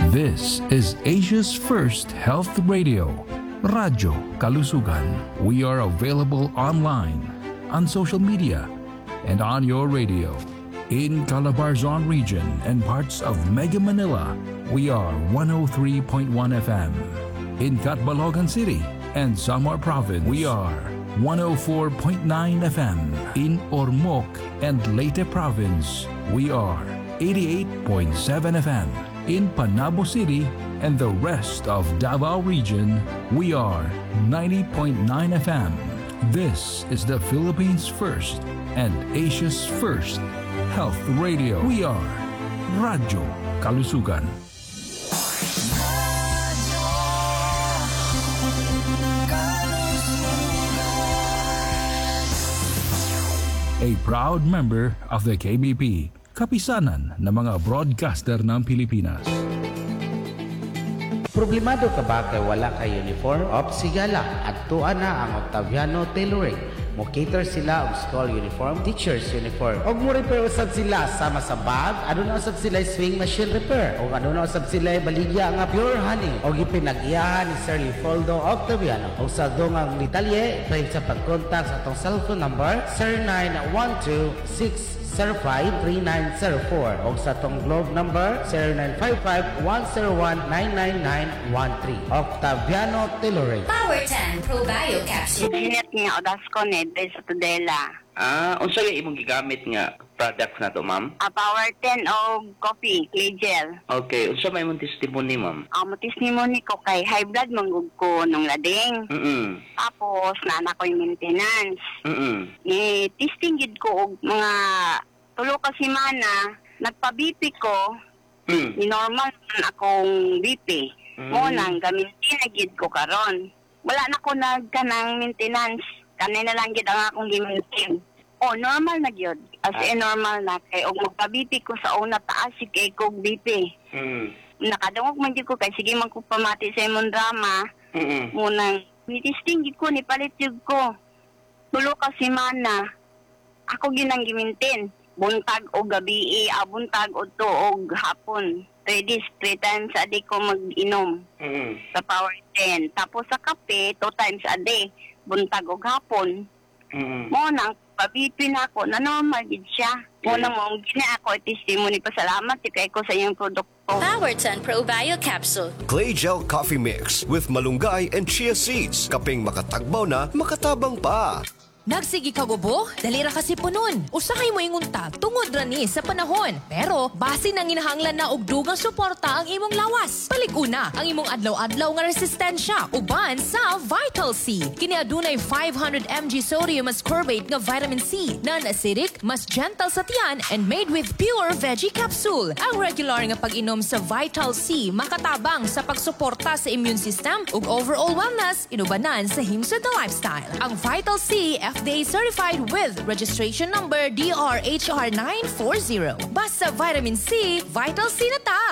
This is Asia's first health radio, Radyo Kalusugan. We are available online, on social media, and on your radio. In Calabarzon region and parts of Mega Manila, we are 103.1 FM. In Catbalogan City and Samar Province, we are 104.9 FM. In Ormoc and Leyte Province, we are 88.7 FM. In Panabo City and the rest of Davao region, we are 90.9 FM. This is the Philippines' first and Asia's first health radio. We are Radyo Kalusugan. A proud member of the KBP, kapisanan ng mga broadcaster ng Pilipinas. Problemado ka ba kay wala kay uniform? Sigala, adtuan na ang Octaviano Tailoring. Mo-cater sila og school uniform, teacher's uniform. Og mo repair usab sila sama sa bag, ano na usab sila swing machine repair. Og ano na usab sila baligya nga pure honey. Og ipinag-iyahan ni Sir Leopoldo Octaviano. Og sa dongang detalye, pwede sa pag-contact sa atong cellphone number 0912-605-3904 o sa atong globe number 0955-101-99913. Octaviano Tailoring. Power 10 Pro Bio Capsule. Ginit nga odas ko ni sa Tudela. Unsa yung imong gigamit nga products na to, ma'am? Power 10 o coffee, clay gel. Okay, unsa may imong testimony, ma'am? Ang testimony ko kay high blood manggug ko nung lading. Tapos nana ko yung maintenance. Testing gid ko og mga 3 ka semana, nagpa-BP ko. Ni normal man akong BP. Mo nang gamintin na gid ko karon. Wala na ko nagkanang maintenance. Kanina lang gid ang akong gimintin. Normal na gyud. As in normal na kay og magpa-BP ko sa una taas si kay kog BP. Nakadungog man gyud ko kay sige man ko pamati sa imong drama. Munang testing gid ko ni palit jud ko. 3 ka semana. Ako ginang gimintin. Buntag o gabi, buntag o tuog hapon. 3 days, 3 times a day ko mag-inom sa Power 10. Tapos sa kape, 2 times a day. Buntag o hapon. Mo nang pabipi na ako, na normal gid siya. Mo nang mong gina ako, testimony, pasalamat kay ko sa iyong produkto. Power 10 Pro Bio Capsule. Clay Gel Coffee Mix with malunggay and chia seeds. Kaping makatagbaw na, makatabang pa. Nagsigi ka gubo? Dali ra kasi punon. Usahay mo ingunta tungod ra ni sa panahon. Pero base nang inahanglan na og dugang suporta ang imong lawas. Palig-una ang imong adlaw-adlaw nga resistensya uban sa Vital C. Kini adunay 500 mg sodium ascorbate nga vitamin C, non-acidic, mas gentle sa tiyan and made with pure veggie capsule. Ang regular nga pag-inom sa Vital C makatabang sa pagsuporta sa immune system ug overall wellness inubanan sa himsud na lifestyle. Ang Vital C FDA certified with registration number DRHR940. Basta vitamin C, Vital C na ta!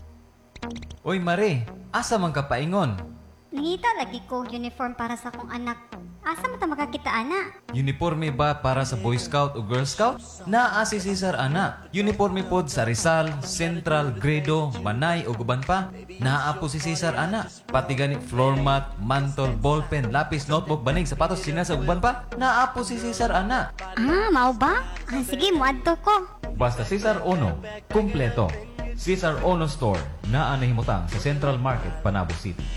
Oy Mare, asa man ka paingon? Nangita lagi ko uniform para sa akong anak. Asa man ta makakita ana? Uniforme ba para sa Boy Scout o Girl Scout? Naa si Cesar ana. Uniforme pod sa Rizal, Central, Gredo, Manay o guban pa. Naa po si Cesar ana. Pati gani floor mat, mantle, ballpen, lapis, notebook, banig, sapatos, sinas o guban pa. Naa po si Cesar ana. Mao ba? Sige, muadto ko. Basta Cesar Ono, kumpleto. Cesar Ono Store, naa na himutang sa Central Market, Panabo City.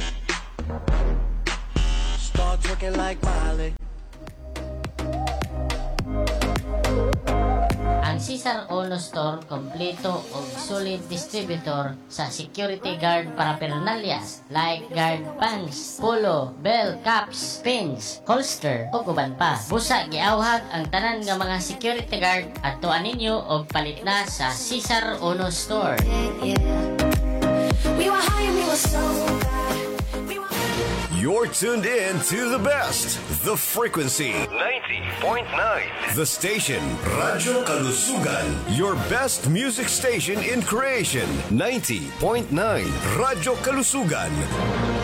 Ang Cesar Ono Store kompleto og solid distributor sa security guard paraphernalias like guard pants, polo, belt, caps, pins, holster ug uban pa. Busa giawhag ang tanan nga mga security guard adtuan ninyo og palit na sa Cesar Ono Store. You're tuned in to the best, The Frequency 90.9, the station Radyo Kalusugan, your best music station in creation. 90.9 Radyo Kalusugan.